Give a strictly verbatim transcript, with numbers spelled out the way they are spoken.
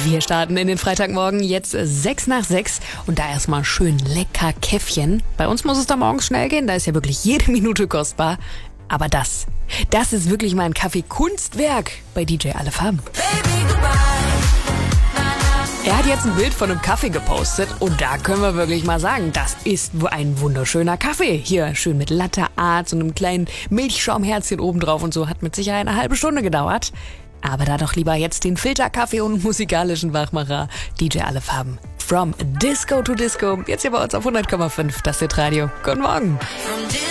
Wir starten in den Freitagmorgen jetzt sechs nach sechs und da erstmal schön lecker Käffchen. Bei uns muss es da morgens schnell gehen, da ist ja wirklich jede Minute kostbar. Aber das, das ist wirklich mal ein Kaffee-Kunstwerk bei D J Alle Farben. Er hat jetzt ein Bild von einem Kaffee gepostet und da können wir wirklich mal sagen, das ist ein wunderschöner Kaffee. Hier schön mit Latte Art und einem kleinen Milchschaumherzchen oben drauf und so. Hat mit Sicherheit eine halbe Stunde gedauert. Aber da doch lieber jetzt den Filterkaffee und musikalischen Wachmacher D J Alle Farben. From Disco to Disco. Jetzt hier bei uns auf hundert Komma fünf, das Hit Radio. Guten Morgen.